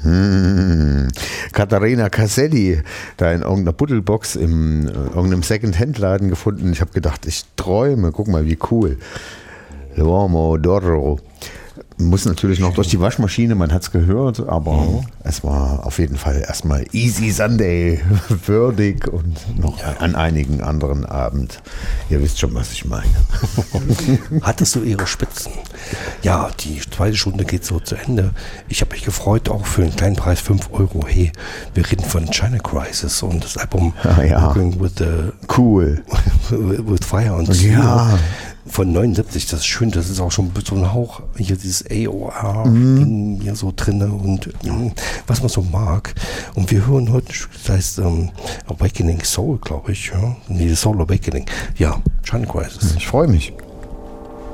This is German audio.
Katharina Caselli, da in irgendeiner Buddelbox in irgendeinem Second-Hand-Laden gefunden. Ich habe gedacht, ich träume, guck mal, wie cool. L'uomo d'oro. Muss natürlich noch durch die Waschmaschine, man hat es gehört, aber es war auf jeden Fall erstmal Easy Sunday würdig und noch an einigen anderen Abend. Ihr wisst schon, was ich meine. Hattest du ihre Spitzen? Ja, die zweite Stunde geht so zu Ende. Ich habe mich gefreut, auch für einen kleinen Preis, 5 €. Hey, wir reden von China Crisis und das Album Working with the Cool. with Fire und Ja. Von 79, das ist schön, das ist auch schon so ein Hauch, hier dieses AOR hier so drin und was man so mag. Und wir hören heute, das heißt Awakening Soul, glaube ich. Ja? Nee, Soul Awakening. Ja, China Crisis. Ich freue mich.